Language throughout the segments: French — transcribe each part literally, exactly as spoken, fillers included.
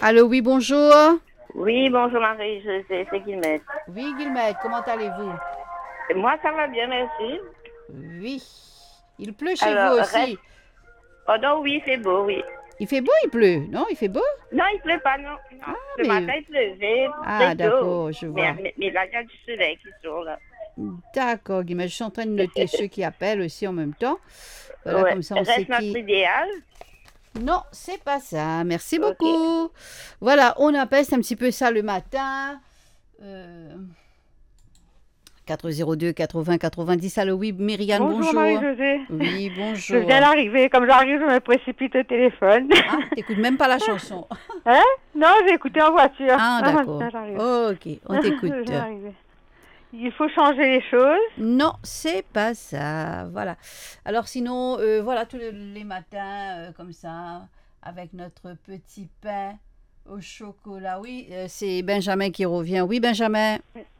Allô, oui, bonjour. Oui, bonjour Marie, je- c'est c'est Guillemette. Oui, Guillemette, comment allez-vous? Et moi, ça va bien, merci. Oui. Il pleut chez vous Alors, reste. aussi. Oh non, oui, c'est beau, oui. Il fait beau, il pleut? Non, il fait beau? Non, il pleut pas, non. Ah, Non, ce mais... matin, il pleuvait Ah, très tôt. d'accord, je Mais, vois. mais, mais là, il y a du soleil qui sort, là. D'accord, Guillemette, je suis en train de noter ceux qui appellent aussi en même temps. Voilà, Ouais, comme ça, on sait reste notre qui... idéal. Non, c'est pas ça. Merci Ok. beaucoup. Voilà, on appelle, c'est un petit peu ça le matin. Euh... quatre zéro deux quatre-vingts quatre-vingt-dix. Allô, oui, Myriane, Bonjour bonjour. Marie-Josée. Oui, Je viens bonjour. d'arriver. Comme j'arrive, je me précipite au téléphone. Ah, t'écoutes même pas la chanson. Hein? Non, j'ai écouté en voiture. Ah, Ah, d'accord. tiens, j'arrive. Ok, on Je t'écoute. viens d'arriver. Il faut changer les choses. Non, c'est pas ça. Voilà. Alors sinon, euh, voilà, tous les, les matins, euh, comme ça, avec notre petit pain au chocolat. Oui, euh, c'est Benjamin qui revient. Oui, Benjamin.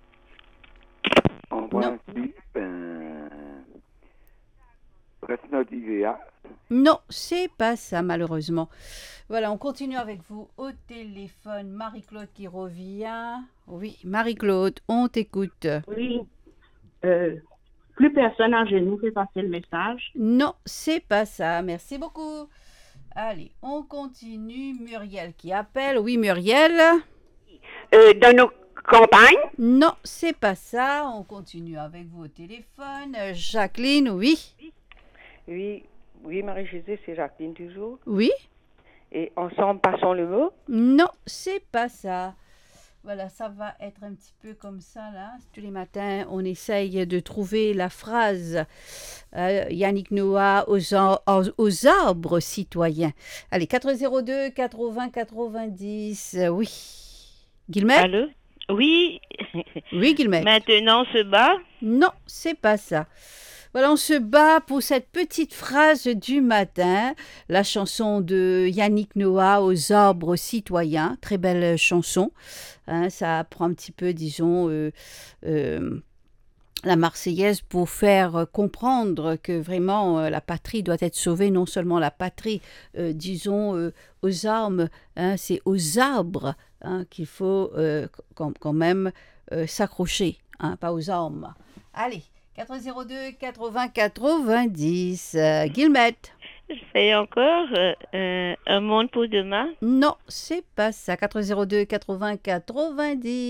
En Non, principe, ben, reste notre idéal. non, c'est pas ça, malheureusement. Voilà, on continue avec vous au téléphone. Marie-Claude qui revient. Oui, Marie-Claude, on t'écoute. Oui, euh, plus personne à genoux fait passer le message. Non, c'est pas ça. Merci beaucoup. Allez, on continue. Muriel qui appelle. Oui, Muriel. Euh, dans nos campagnes, Non, c'est pas ça. On continue avec vous au téléphone. Euh, Jacqueline, oui. Oui, oui, Marie-Josée, c'est Jacqueline toujours. Oui. Et ensemble, passons le mot. Non, c'est pas ça. Voilà, ça va être un petit peu comme ça, là. Tous les matins, on essaye de trouver la phrase euh, Yannick Noah aux, ar- aux, aux arbres citoyens. Allez, quatre zéro deux quatre-vingts quatre-vingt-dix. Euh, oui. Guillemette? allô? Oui, Oui, Guillemette. maintenant on se bat. Non, c'est pas ça. Voilà, on se bat pour cette petite phrase du matin, la chanson de Yannick Noah aux arbres citoyens, très belle chanson. Hein, ça prend un petit peu, disons, euh, euh, la Marseillaise pour faire comprendre que vraiment euh, la patrie doit être sauvée, non seulement la patrie, euh, disons, euh, aux armes, hein, c'est aux arbres hein, qu'il faut euh, quand, quand même euh, s'accrocher, hein, pas aux armes. Allez. quatre zéro deux quatre-vingts quatre-vingt-dix. Euh, Guillemette. Je fais encore euh, euh, un monde pour demain. Non, c'est pas ça. quatre zéro deux quatre-vingts quatre-vingt-dix.